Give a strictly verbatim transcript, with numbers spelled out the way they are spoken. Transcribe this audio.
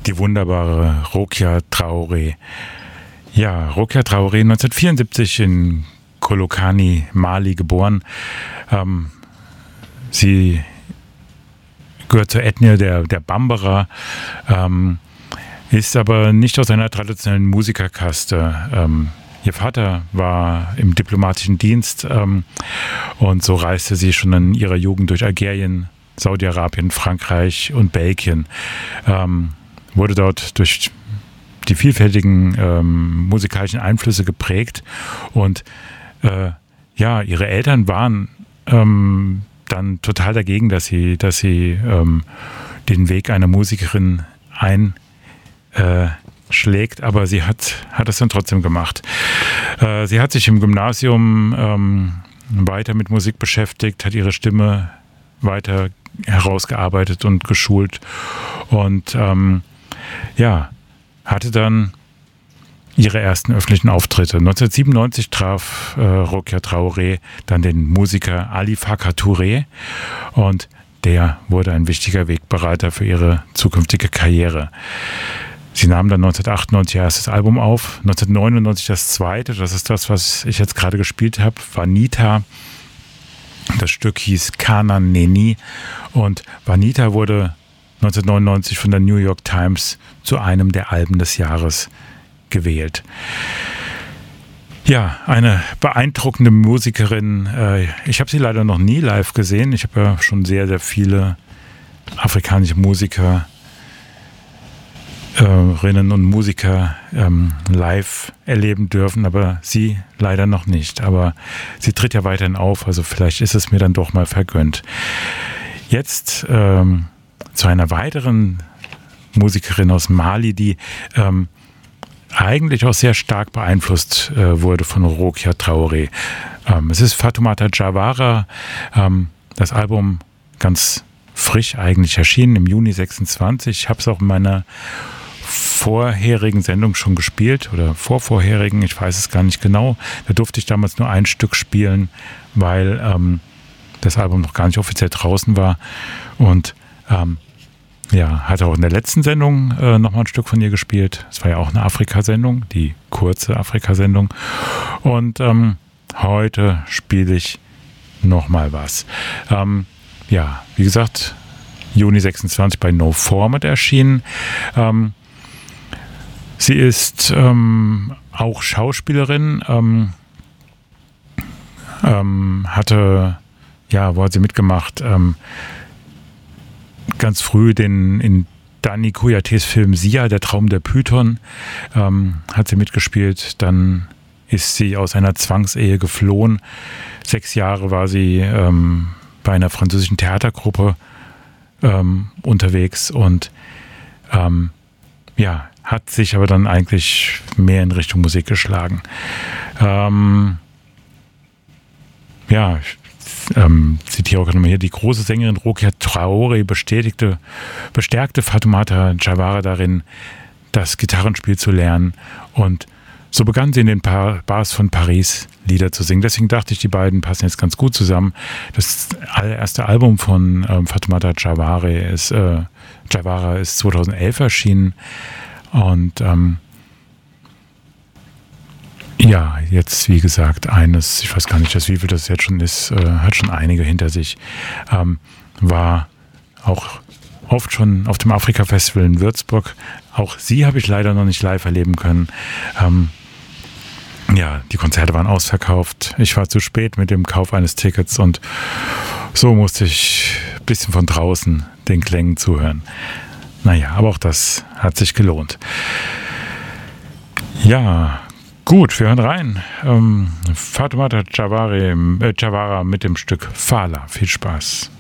die wunderbare Rokia Traoré. Ja, Rokia Traoré, neunzehnhundertvierundsiebzig in Kolokani, Mali geboren. Ähm, sie gehört zur Ethnie der, der Bambara, ähm, ist aber nicht aus einer traditionellen Musikerkaste. Ähm, ihr Vater war im diplomatischen Dienst ähm, und so reiste sie schon in ihrer Jugend durch Algerien, Saudi-Arabien, Frankreich und Belgien. Ähm, wurde dort durch die vielfältigen ähm, musikalischen Einflüsse geprägt und äh, ja, ihre Eltern waren ähm, dann total dagegen, dass sie, dass sie ähm, den Weg einer Musikerin einschlägt, äh, aber sie hat, hat es dann trotzdem gemacht. Äh, sie hat sich im Gymnasium ähm, weiter mit Musik beschäftigt, hat ihre Stimme weiter herausgearbeitet und geschult und ähm, ja, hatte dann ihre ersten öffentlichen Auftritte. neunzehnhundertsiebenundneunzig traf äh, Rokia Traoré dann den Musiker Ali Farka Touré und der wurde ein wichtiger Wegbereiter für ihre zukünftige Karriere. Sie nahm dann neunzehnhundertachtundneunzig ihr erstes Album auf, neunzehnhundertneunundneunzig das zweite, das ist das, was ich jetzt gerade gespielt habe, Vanita. Das Stück hieß Kana Neni und Vanita wurde neunzehnhundertneunundneunzig von der New York Times zu einem der Alben des Jahres gewählt. Ja, eine beeindruckende Musikerin. Ich habe sie leider noch nie live gesehen. Ich habe ja schon sehr, sehr viele afrikanische Musikerinnen und Musiker live erleben dürfen, aber sie leider noch nicht. Aber sie tritt ja weiterhin auf, also vielleicht ist es mir dann doch mal vergönnt. Jetzt ähm, zu einer weiteren Musikerin aus Mali, die ähm, eigentlich auch sehr stark beeinflusst äh, wurde von Rokia Traoré. Ähm, es ist Fatoumata Diawara, ähm, das Album ganz frisch eigentlich erschienen, im Juni sechsundzwanzig. Ich habe es auch in meiner vorherigen Sendung schon gespielt oder vorvorherigen, ich weiß es gar nicht genau. Da durfte ich damals nur ein Stück spielen, weil ähm, das Album noch gar nicht offiziell draußen war und ähm, ja, hatte auch in der letzten Sendung äh, nochmal ein Stück von ihr gespielt. Es war ja auch eine Afrika-Sendung, die kurze Afrika-Sendung. Und ähm, heute spiele ich nochmal was. Ähm, ja, wie gesagt, Juni sechsundzwanzig bei No Format erschienen. Ähm, sie ist ähm, auch Schauspielerin, ähm, ähm, hatte, ja, wo hat sie mitgemacht? Ähm, ganz früh den in Dani Kouyatés Film Sia, der Traum der Python, ähm, hat sie mitgespielt. Dann ist sie aus einer Zwangsehe geflohen. Sechs Jahre war sie ähm, bei einer französischen Theatergruppe ähm, unterwegs und ähm, ja, hat sich aber dann eigentlich mehr in Richtung Musik geschlagen. Ähm, ja, ich Ähm, zitiere auch nochmal hier, die große Sängerin Rokia Traoré bestätigte, bestärkte Fatoumata Diawara darin, das Gitarrenspiel zu lernen und so begann sie in den Bars von Paris Lieder zu singen. Deswegen dachte ich, die beiden passen jetzt ganz gut zusammen. Das allererste Album von ähm, Fatoumata Diawara ist, äh, Diawara ist zweitausendelf erschienen und ähm, ja, jetzt wie gesagt eines, ich weiß gar nicht, wie viel das jetzt schon ist, äh, hat schon einige hinter sich, ähm, war auch oft schon auf dem Afrika-Festival in Würzburg. Auch sie habe ich leider noch nicht live erleben können. Ähm, ja, die Konzerte waren ausverkauft. Ich war zu spät mit dem Kauf eines Tickets und so musste ich ein bisschen von draußen den Klängen zuhören. Naja, aber auch das hat sich gelohnt. Ja, gut, wir hören rein. Ähm, Fatoumata Diawara, äh, Diawara mit dem Stück Fala. Viel Spaß.